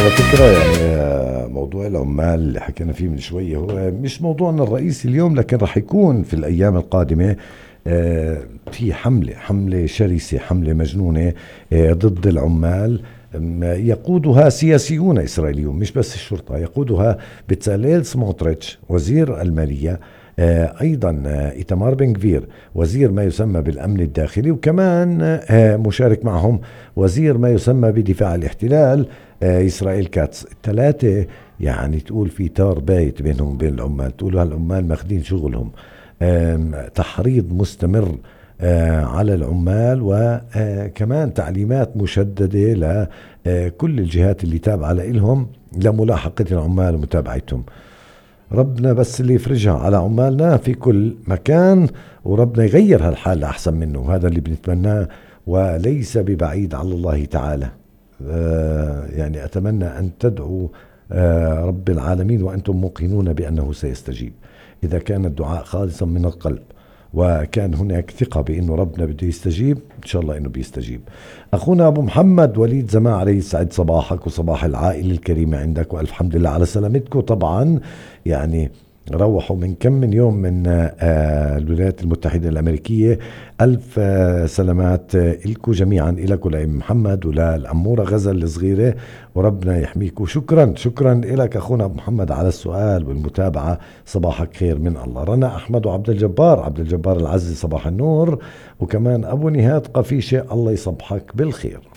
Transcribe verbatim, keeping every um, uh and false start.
على فكرة يعني آه، موضوع العمال اللي حكينا فيه من شوية هو مش موضوعنا الرئيسي اليوم، لكن راح يكون في الأيام القادمة آه، في حملة حملة شرسة، حملة مجنونة آه، ضد العمال. أم، يقودها سياسيون إسرائيليون، مش بس الشرطة، يقودها بتساليل سموتريتش وزير المالية، آه، أيضا آه، إيتمار بن غفير وزير ما يسمى بالأمن الداخلي، وكمان آه، مشارك معهم وزير ما يسمى بدفاع الاحتلال آه، إسرائيل كاتس. الثلاثة يعني تقول في تار بايت بينهم وبين العمال، تقول هالعمال ماخدين شغلهم. آم، تحريض مستمر آه، على العمال، وكمان تعليمات مشددة لكل الجهات اللي تابعة لهم لملاحقة العمال ومتابعتهم. ربنا بس اللي يفرجها على عمالنا في كل مكان، وربنا يغير هالحال لأحسن منه، هذا اللي بنتمناه، وليس ببعيد على الله تعالى. آه يعني أتمنى أن تدعوا آه رب العالمين وأنتم موقنون بأنه سيستجيب، إذا كان الدعاء خالصا من القلب، وكان هناك ثقة بأنه ربنا بده يستجيب، إن شاء الله أنه بيستجيب. أخونا أبو محمد وليد زمان، عليه يسعد صباحك وصباح العائلة الكريمة عندك، وألف حمد لله على سلامتكم. طبعا يعني روحوا من كم من يوم من آه، الولايات المتحدة الأمريكية. ألف آه، سلامات آه، إلكم جميعا، إلك ولأم محمد وللأمورة غزل الصغيرة، وربنا يحميك. وشكرا شكرا إلك أخونا أبو محمد على السؤال والمتابعة. صباحك خير من الله. رنا أحمد وعبد الجبار، عبد الجبار العزي صباح النور، وكمان أبو نهاد قفيشة، الله يصبحك بالخير.